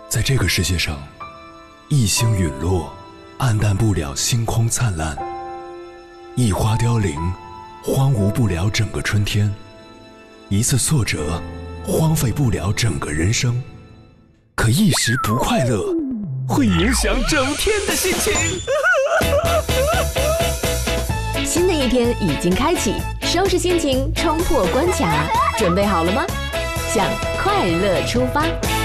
在这个世界上，一星陨落，暗淡不了星空灿烂；一花凋零，荒芜不了整个春天；一次挫折，荒废不了整个人生。可一时不快乐，会影响整天的心情。 新的一天已经开启，收拾心情，冲破关卡，准备好了吗？向快乐出发。